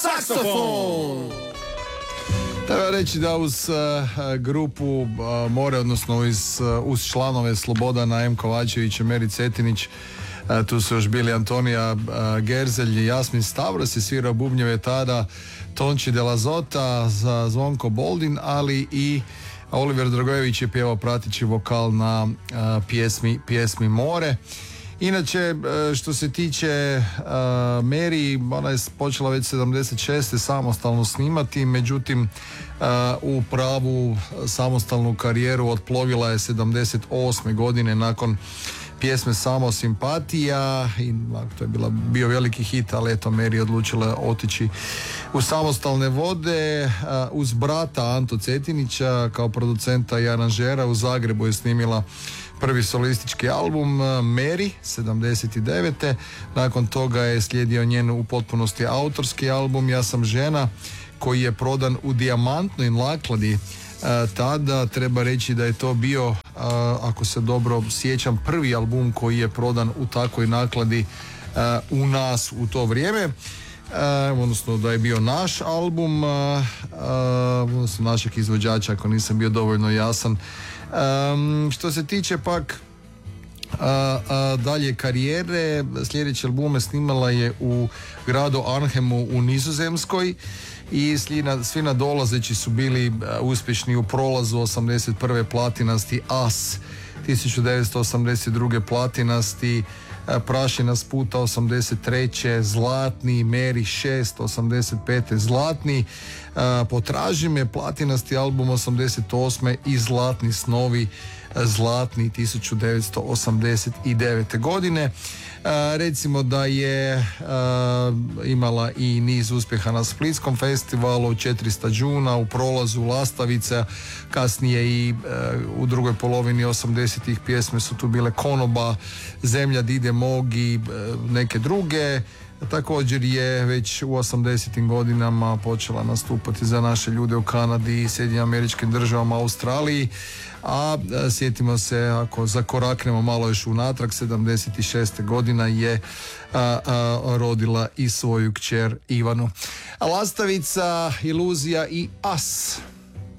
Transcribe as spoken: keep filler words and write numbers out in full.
saksofon. Treba reći da uz uh, grupu uh, More, odnosno uz, uh, uz članove Slobodana M. Kovačevića, Meri Cetinić, uh, tu su još bili Antonija uh, Gerzelj, Jasmin Stavros je svirao bubnjeve tada, Tonči de la Zota, za Zvonko Boldin, ali i Oliver Dragojević je pjevao pratići vokal na uh, pjesmi, pjesmi More. Inače, što se tiče uh, Mary, ona je počela već sedamdeset šeste samostalno snimati, međutim uh, u pravu samostalnu karijeru otplovila je sedamdeset osme godine nakon pjesme Samo simpatija i to je bila, bio veliki hit, ali eto Mary odlučila otići u samostalne vode. Uh, uz brata Anto Cetinića kao producenta i aranžera u Zagrebu je snimila prvi solistički album Mary sedamdeset devete. Nakon toga je slijedio njen u potpunosti autorski album Ja sam žena, koji je prodan u dijamantnoj nakladi. Tada treba reći da je to bio, ako se dobro sjećam, prvi album koji je prodan u takvoj nakladi u nas u to vrijeme. Odnosno da je bio naš album, odnosno našeg izvođača, ako nisam bio dovoljno jasan. Um, što se tiče pak uh, uh, dalje karijere, sljedeće albume snimala je u gradu Arnhemu u Nizozemskoj i svi nadolazeći su bili uh, uspješni u prolazu. Osamdeset prve platinasti As, tisuću devetsto osamdeset druge platinasti uh, Prašina s puta, osamdeset treće zlatni, Mary šest, osamdeset pete zlatni, uh, Potraži me platinasti album osamdeset osme i Zlatni snovi zlatni tisuću devetsto osamdeset devete godine. Uh, recimo da je uh, imala i niz uspjeha na Splitskom festivalu, četiristo džuna, u prolazu Lastavica, kasnije i uh, u drugoj polovini osamdesetih pjesme su tu bile Konoba, Zemlja Dide mog i uh, neke druge. Također je već u osamdesetim godinama počela nastupati za naše ljude u Kanadi, Sjedinjenim Američkim Državama, Australiji, a sjetimo se, ako zakoraknemo malo još unatrag, sedamdeset šeste godina je a, a, rodila i svoju kćer Ivanu. Lastavica, Iluzija i As.